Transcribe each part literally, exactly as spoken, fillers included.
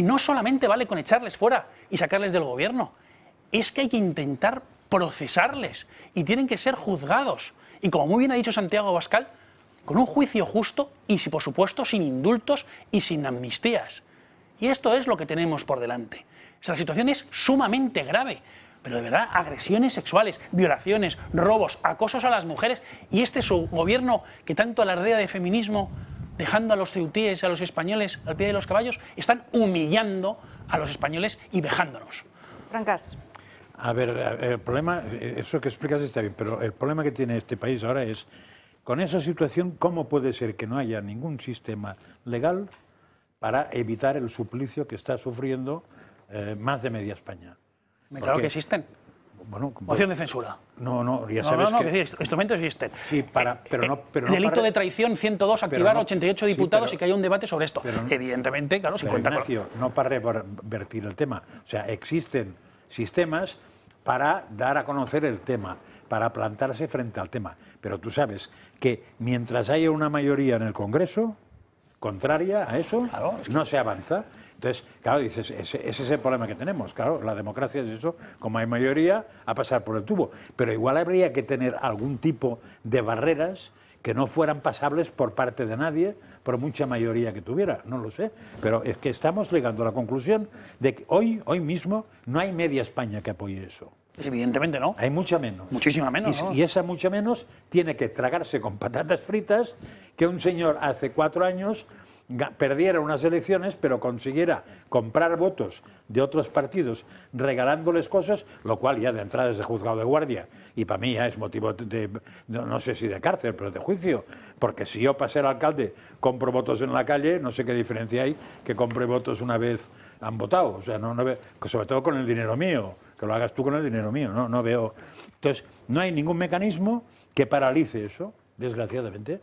no solamente vale con echarles fuera y sacarles del gobierno, es que hay que intentar procesarles y tienen que ser juzgados. Y como muy bien ha dicho Santiago Abascal, con un juicio justo y, si por supuesto, sin indultos y sin amnistías. Y esto es lo que tenemos por delante. O sea, la situación es sumamente grave, pero de verdad, agresiones sexuales, violaciones, robos, acosos a las mujeres, y este su gobierno que tanto alardea de feminismo, dejando a los ceutíes y a los españoles al pie de los caballos, están humillando a los españoles y vejándonos. Francas. A ver, el problema, eso que explicas está bien, pero el problema que tiene este país ahora es, con esa situación, ¿cómo puede ser que no haya ningún sistema legal para evitar el suplicio que está sufriendo eh, más de media España? Me claro que existen. Bueno, moción de censura. No, no, ya no, sabes no, no, que... que decir, instrumentos existen. Sí, para, pero eh, no, pero delito no para... de traición ciento dos, activar no, ochenta y ocho diputados sí, pero, y que haya un debate sobre esto. Pero, Evidentemente, claro, si cuenta Ignacio, con... no para revertir el tema. O sea, existen sistemas para dar a conocer el tema, para plantarse frente al tema. Pero tú sabes que mientras haya una mayoría en el Congreso contraria a eso, claro, es que... no se avanza. Entonces, claro, dices, ese, ese es el problema que tenemos. Claro, la democracia es eso, como hay mayoría, a pasar por el tubo. Pero igual habría que tener algún tipo de barreras que no fueran pasables por parte de nadie, por mucha mayoría que tuviera, no lo sé. Pero es que estamos llegando a la conclusión de que hoy, hoy mismo, no hay media España que apoye eso. Evidentemente no. Hay mucha menos. Muchísima menos. Y, ¿no? y esa mucha menos tiene que tragarse con patatas fritas que un señor hace cuatro años perdiera unas elecciones, pero consiguiera comprar votos de otros partidos regalándoles cosas, lo cual ya de entrada es de juzgado de guardia y para mí ya es motivo de, de no, no sé si de cárcel, pero de juicio, porque si yo para ser alcalde compro votos en la calle, no sé qué diferencia hay que compre votos una vez han votado, o sea, no, no veo, sobre todo con el dinero mío, que lo hagas tú con el dinero mío, no, no veo. Entonces, no hay ningún mecanismo que paralice eso, desgraciadamente.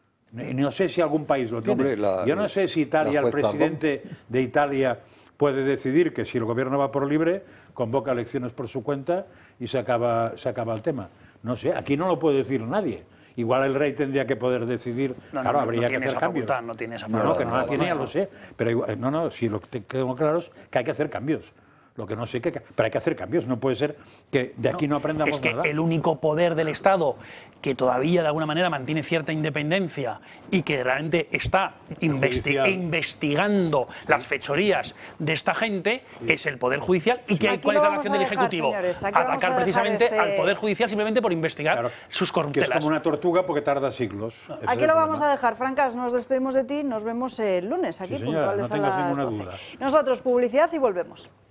Y no sé si algún país lo tiene. Hombre, la, Yo no sé si Italia, el presidente de Italia puede decidir que si el gobierno va por libre, convoca elecciones por su cuenta y se acaba, se acaba el tema. No sé, aquí no lo puede decir nadie. Igual el rey tendría que poder decidir, no, claro, no, habría no que hacer cambios. Facultad, no tiene esa no, facultad. no, que no la tiene, ya lo sé. Pero igual, no, no, si lo que tengo claro es que hay que hacer cambios. Lo que no sé qué, pero hay que hacer cambios, no puede ser que de aquí no, no aprendamos es que nada. El único poder del Estado que todavía de alguna manera mantiene cierta independencia y que realmente está investi investigando las fechorías de esta gente sí. es el Poder Judicial. ¿Y que, cuál es la acción del Ejecutivo? Señores, atacar precisamente este... al Poder Judicial simplemente por investigar claro, sus corruptelas. Que es como una tortuga porque tarda siglos. Ese aquí lo vamos a dejar, Francas, nos despedimos de ti, nos vemos el lunes aquí sí, señora, puntuales no tengas a las ninguna doce. duda. Nosotros, publicidad y volvemos.